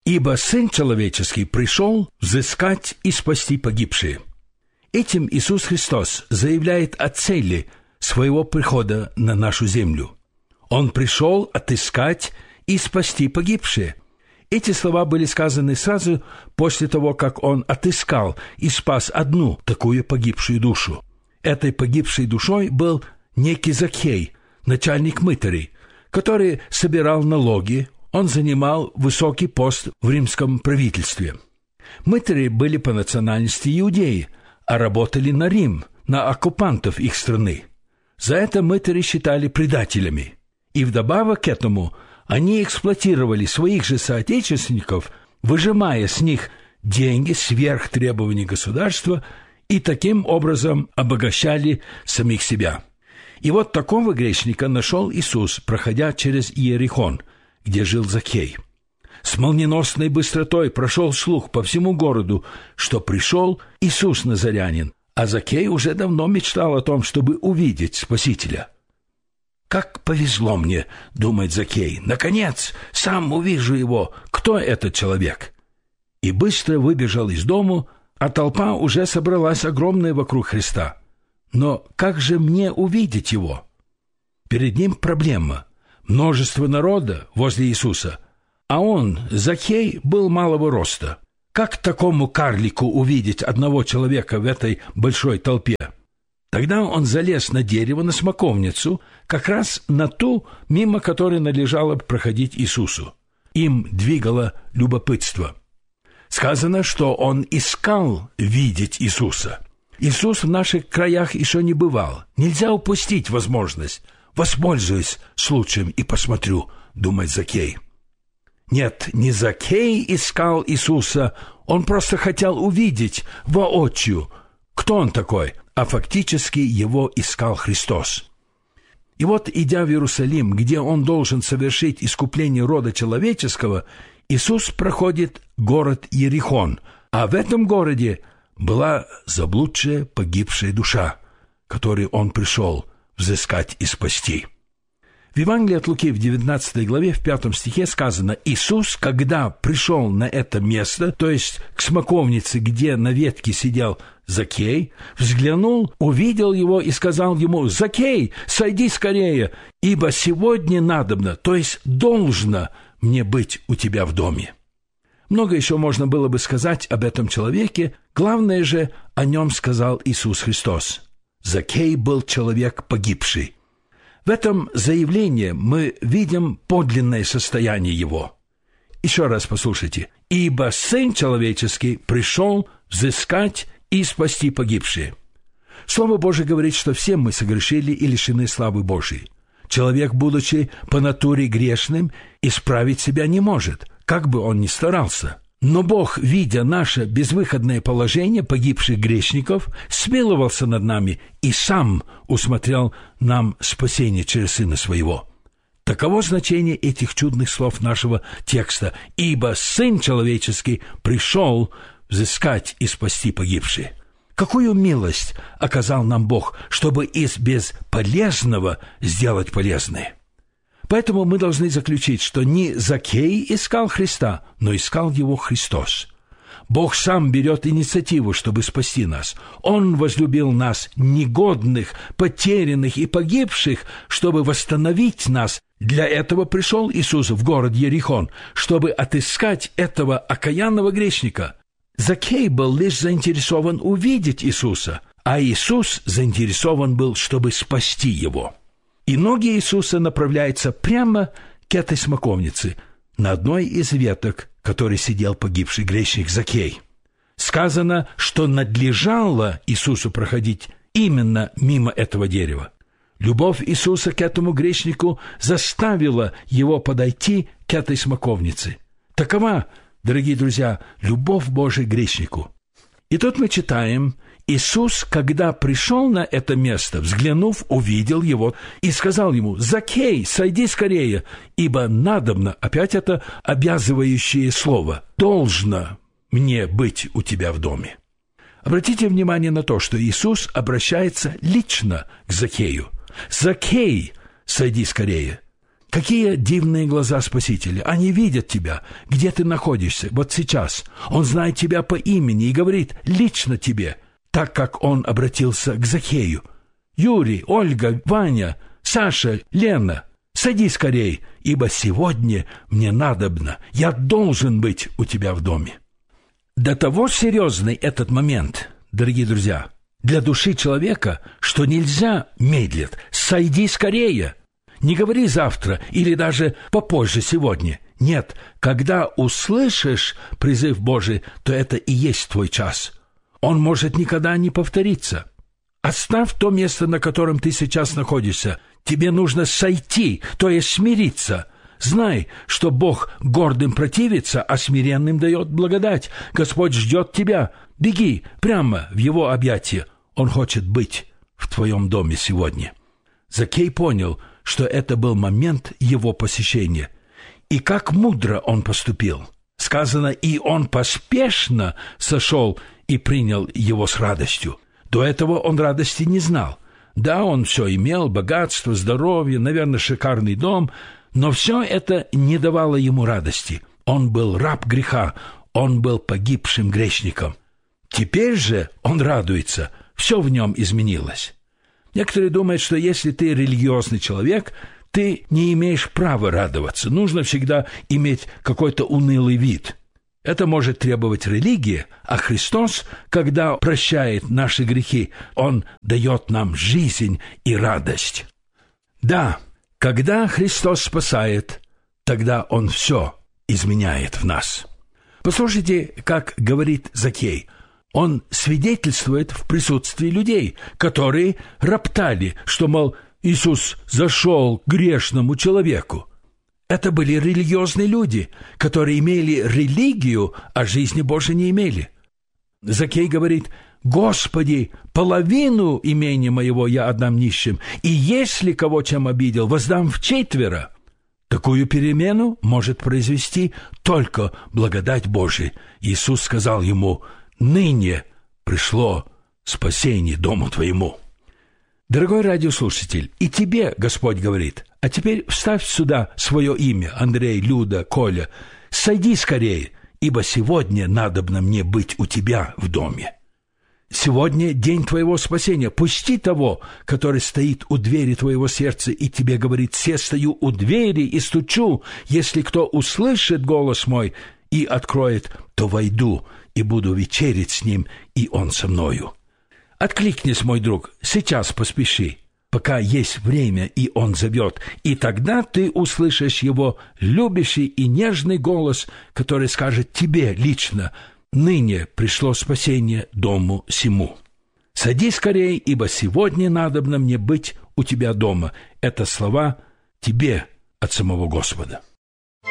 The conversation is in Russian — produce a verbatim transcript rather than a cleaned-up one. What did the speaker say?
ибо Сын Человеческий пришел взыскать и спасти погибшие». Этим Иисус Христос заявляет о цели своего прихода на нашу землю. Он пришел отыскать и спасти погибшие. Эти слова были сказаны сразу после того, как Он отыскал и спас одну такую погибшую душу. Этой погибшей душой был некий Закхей, начальник мытарей, который собирал налоги. Он занимал высокий пост в римском правительстве. Мытари были по национальности иудеи, а работали на Рим, на оккупантов их страны. За это мытари считали предателями. И вдобавок к этому они эксплуатировали своих же соотечественников, выжимая с них деньги сверх требований государства, и таким образом обогащали самих себя. И вот такого грешника нашел Иисус, проходя через Иерихон, где жил Закхей. С молниеносной быстротой прошел слух по всему городу, что пришел Иисус Назарянин, а Закхей уже давно мечтал о том, чтобы увидеть Спасителя. «Как повезло мне, — думает Закхей, — наконец сам увижу его, кто этот человек». И быстро выбежал из дому, а толпа уже собралась огромная вокруг Христа. Но как же мне увидеть его? Перед ним проблема. Множество народа возле Иисуса, а он, Закхей, был малого роста. Как такому карлику увидеть одного человека в этой большой толпе? Тогда он залез на дерево, на смоковницу, как раз на ту, мимо которой надлежало проходить Иисусу. Им двигало любопытство. Сказано, что он искал видеть Иисуса. Иисус в наших краях еще не бывал. Нельзя упустить возможность. «Воспользуюсь случаем и посмотрю», — думает Закхей. Нет, не Закхей искал Иисуса, он просто хотел увидеть воочию, кто он такой, а фактически его искал Христос. И вот, идя в Иерусалим, где он должен совершить искупление рода человеческого, Иисус проходит город Иерихон, а в этом городе была заблудшая, погибшая душа, которой он пришел взыскать и спасти. В Евангелии от Луки в девятнадцатой главе, в пятом стихе сказано: «Иисус, когда пришел на это место, то есть к смоковнице, где на ветке сидел Закхей, взглянул, увидел его и сказал ему: „Закхей, сойди скорее, ибо сегодня надобно, то есть должно мне быть у тебя в доме“». Много еще можно было бы сказать об этом человеке, главное же, о нем сказал Иисус Христос. Закхей был человек погибший. В этом заявлении мы видим подлинное состояние его. Еще раз послушайте. «Ибо Сын Человеческий пришел взыскать и спасти погибшие». Слово Божие говорит, что все мы согрешили и лишены славы Божией. Человек, будучи по натуре грешным, исправить себя не может, как бы он ни старался. Но Бог, видя наше безвыходное положение погибших грешников, смиловался над нами и сам усмотрел нам спасение через Сына Своего. Таково значение этих чудных слов нашего текста: «Ибо Сын Человеческий пришел взыскать и спасти погибшие». Какую милость оказал нам Бог, чтобы из бесполезного сделать полезное. Поэтому мы должны заключить, что не Закхей искал Христа, но искал его Христос. Бог сам берет инициативу, чтобы спасти нас. Он возлюбил нас, негодных, потерянных и погибших, чтобы восстановить нас. Для этого пришел Иисус в город Иерихон, чтобы отыскать этого окаянного грешника. Закхей был лишь заинтересован увидеть Иисуса, а Иисус заинтересован был, чтобы спасти его. И ноги Иисуса направляются прямо к этой смоковнице, на одной из веток, которой сидел погибший грешник Закхей. Сказано, что надлежало Иисусу проходить именно мимо этого дерева. Любовь Иисуса к этому грешнику заставила его подойти к этой смоковнице. Такова, дорогие друзья, любовь Божия к грешнику. И тут мы читаем: Иисус, когда пришел на это место, взглянув, увидел его и сказал ему: «Закхей, сойди скорее, ибо надобно», опять это обязывающее слово, «должно мне быть у тебя в доме». Обратите внимание на то, что Иисус обращается лично к Закхею. «Закхей, сойди скорее». Какие дивные глаза Спасителя! Они видят тебя, где ты находишься, вот сейчас. Он знает тебя по имени и говорит лично тебе, так как он обратился к Закхею. «Юрий, Ольга, Ваня, Саша, Лена, сади скорей, ибо сегодня мне надобно, я должен быть у тебя в доме». До того серьезный этот момент, дорогие друзья, для души человека, что нельзя медлить. «Сойди скорее». Не говори завтра или даже попозже сегодня. Нет, когда услышишь призыв Божий, то это и есть твой час. Он может никогда не повториться. Оставь то место, на котором ты сейчас находишься. Тебе нужно сойти, то есть смириться. Знай, что Бог гордым противится, а смиренным дает благодать. Господь ждет тебя. Беги прямо в Его объятия. Он хочет быть в твоем доме сегодня. Закхей понял, что это был момент его посещения. И как мудро он поступил. Сказано, и он поспешно сошел и принял его с радостью. До этого он радости не знал. Да, он все имел, богатство, здоровье, наверное, шикарный дом, но все это не давало ему радости. Он был раб греха, он был погибшим грешником. Теперь же он радуется, все в нем изменилось. Некоторые думают, что если ты религиозный человек, ты не имеешь права радоваться. Нужно всегда иметь какой-то унылый вид. Это может требовать религии, а Христос, когда прощает наши грехи, Он дает нам жизнь и радость. Да, когда Христос спасает, тогда Он все изменяет в нас. Послушайте, как говорит Закхей. Он свидетельствует в присутствии людей, которые роптали, что, мол, Иисус зашел к грешному человеку. Это были религиозные люди, которые имели религию, а жизни Божией не имели. Закхей говорит: «Господи, половину имения моего я отдам нищим, и если кого чем обидел, воздам вчетверо». Такую перемену может произвести только благодать Божия. Иисус сказал ему: «Ныне пришло спасение дому твоему». Дорогой радиослушатель, и тебе Господь говорит: а теперь вставь сюда свое имя, Андрей, Люда, Коля. Сойди скорее, ибо сегодня надобно мне быть у тебя в доме. Сегодня день твоего спасения. Пусти того, который стоит у двери твоего сердца и тебе говорит: «Се стою у двери и стучу. Если кто услышит голос мой и откроет, то войду и буду вечерить с ним, и он со мною». Откликнись, мой друг, сейчас поспеши, пока есть время, и он зовет, и тогда ты услышишь его любящий и нежный голос, который скажет тебе лично: «Ныне пришло спасение дому сему». «Сади скорей, ибо сегодня надобно мне быть у тебя дома». Это слова тебе от самого Господа.